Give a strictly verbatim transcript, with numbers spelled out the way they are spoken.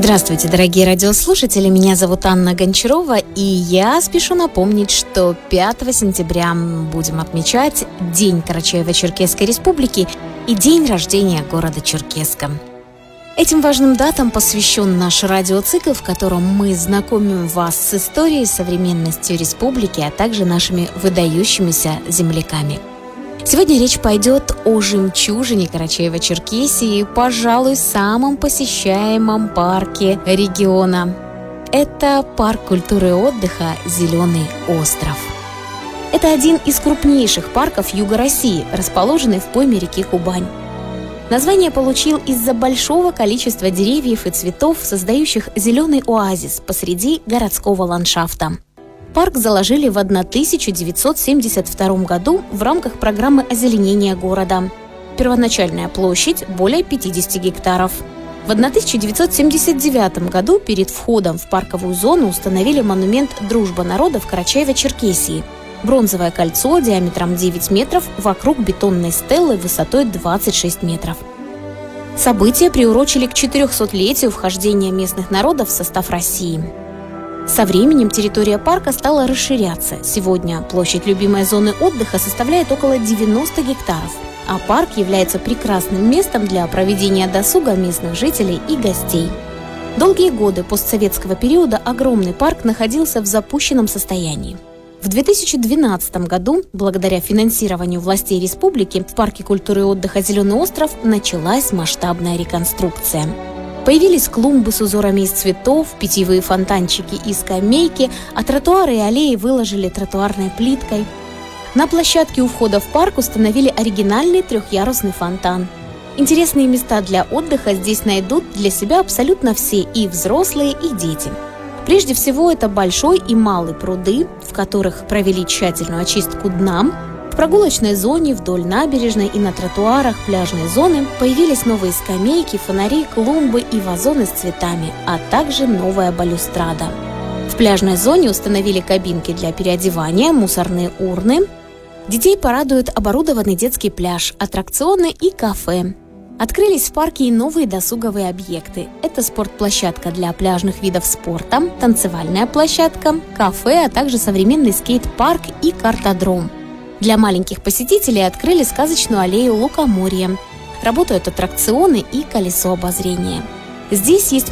Здравствуйте, дорогие радиослушатели, меня зовут Анна Гончарова, и я спешу напомнить, что пятого сентября мы будем отмечать День Карачаево-Черкесской Республики и день рождения города Черкесска. Этим важным датам посвящен наш радиоцикл, в котором мы знакомим вас с историей, современностью республики, а также нашими выдающимися земляками. Сегодня речь пойдет о жемчужине Карачаево-Черкесии, пожалуй, самом посещаемом парке региона. Это парк культуры и отдыха «Зеленый остров». Это один из крупнейших парков Юга России, расположенный в пойме реки Кубань. Название получил из-за большого количества деревьев и цветов, создающих зеленый оазис посреди городского ландшафта. Парк заложили в тысяча девятьсот семьдесят втором году в рамках программы озеленения города. Первоначальная площадь – более пятьдесят гектаров. В тысяча девятьсот семьдесят девятом году перед входом в парковую зону установили монумент «Дружба народов Карачаево-Черкесии» – бронзовое кольцо диаметром девять метров вокруг бетонной стелы высотой двадцать шесть метров. События приурочили к четырехсотлетию вхождения местных народов в состав России. Со временем территория парка стала расширяться. Сегодня площадь любимой зоны отдыха составляет около девяноста гектаров, а парк является прекрасным местом для проведения досуга местных жителей и гостей. Долгие годы постсоветского периода огромный парк находился в запущенном состоянии. В две тысячи двенадцатом году, благодаря финансированию властей республики, в парке культуры и отдыха «Зеленый остров» началась масштабная реконструкция. Появились клумбы с узорами из цветов, питьевые фонтанчики и скамейки, а тротуары и аллеи выложили тротуарной плиткой. На площадке у входа в парк установили оригинальный трехъярусный фонтан. Интересные места для отдыха здесь найдут для себя абсолютно все, и взрослые, и дети. Прежде всего, это большой и малый пруды, в которых провели тщательную очистку дна. В прогулочной зоне, вдоль набережной и на тротуарах пляжной зоны появились новые скамейки, фонари, клумбы и вазоны с цветами, а также новая балюстрада. В пляжной зоне установили кабинки для переодевания, мусорные урны. Детей порадует оборудованный детский пляж, аттракционы и кафе. Открылись в парке и новые досуговые объекты. Это спортплощадка для пляжных видов спорта, танцевальная площадка, кафе, а также современный скейт-парк и картодром. Для маленьких посетителей открыли сказочную аллею Лукоморья. Работают аттракционы и колесо обозрения. Здесь есть